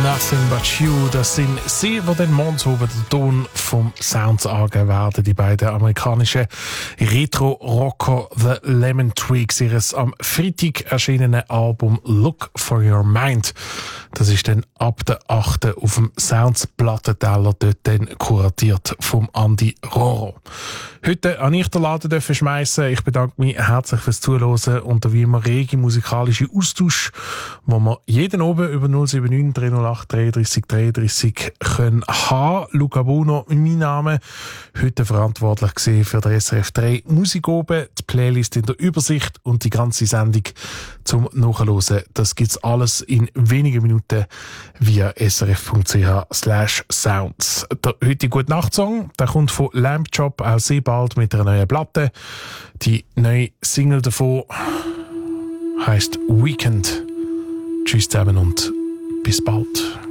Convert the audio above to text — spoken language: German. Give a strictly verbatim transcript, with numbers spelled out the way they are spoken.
Nothing But You, das sind sie, die den Mond oben den Ton vom Sounds angeben werden. Die beiden amerikanischen Retro-Rocker The Lemon Twigs, ihres am Freitag erschienenen Album Look For Your Mind. Das ist dann ab der achten auf dem Sounds-Plattenteller, dort dann kuratiert vom Andi Roro. Heute an ich den Laden dürfen schmeissen. Ich bedanke mich herzlich fürs Zuhören und wie immer rege musikalische Austausch, wo wir jeden oben über null sieben neun drei null acht dreiunddreißig dreiunddreißig können haben. Luca Buono, mein Name. Heute verantwortlich gewesen für den S R F drei Musik oben, die Playlist in der Übersicht und die ganze Sendung zum Nachhören. Das gibt's alles in wenigen Minuten via srf.ch slash sounds. Der heutige Gute-Nacht-Song, der kommt von Lamp Chop, auch sehr bald mit einer neuen Platte. Die neue Single davon heisst Weekend. Tschüss zusammen und bis bald.